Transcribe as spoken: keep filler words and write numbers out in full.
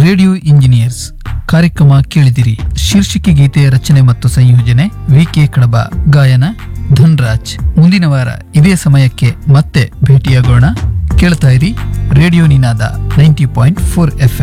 Radio engineers ಕಾರ್ಯಕ್ರಮ ಕೇಳಿದಿರಿ. ಶೀರ್ಷಿಕೆ ಗೀತೆಯ ರಚನೆ ಮತ್ತು ಸಂಯೋಜನೆ ವಿ ಕೆ ಕಡಬ, ಗಾಯನ ಧನ್ರಾಜ್. ಮುಂದಿನ ವಾರ ಇದೇ ಸಮಯಕ್ಕೆ ಮತ್ತೆ ಭೇಟಿಯಾಗೋಣ. ಕೇಳ್ತಾ ಇರಿ ರೇಡಿಯೋ ನಿನಾದ ninety point four F M.